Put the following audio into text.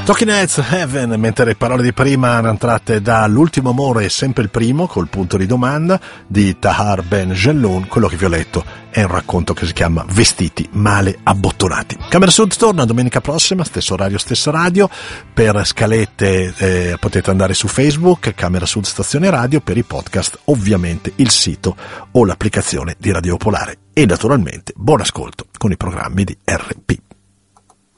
Talking Heads Heaven, mentre le parole di prima erano tratte da L'ultimo amore è sempre il primo, col punto di domanda, di Tahar Ben Jelloun. Quello che vi ho letto è un racconto che si chiama Vestiti male abbottonati. Camera Sud torna domenica prossima, stesso orario, stessa radio. Per scalette potete andare su Facebook, Camera Sud Stazione Radio, per i podcast ovviamente il sito o l'applicazione di Radio Popolare. E naturalmente buon ascolto con i programmi di RP.